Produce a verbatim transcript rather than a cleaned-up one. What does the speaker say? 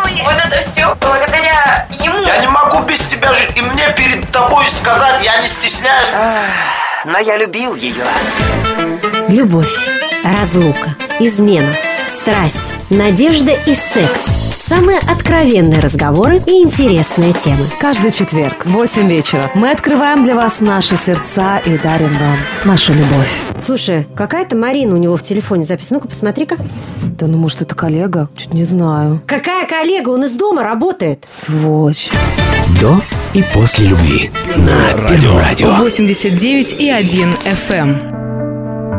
вот это все благодаря ему. Я не могу без тебя жить, и мне перед тобой сказать, я не стесняюсь. Но я любил ее. Любовь, разлука, измена, страсть, надежда и секс. Самые откровенные разговоры и интересные темы. Каждый четверг в восемь вечера мы открываем для вас наши сердца и дарим вам нашу любовь. Слушай, какая-то Марина у него в телефоне запись. Ну-ка, посмотри-ка. Да ну, может, это коллега? Чуть не знаю. Какая коллега? Он из дома работает. Сволочь. До и после любви на Первом радио. восемьдесят девять и один эф эм.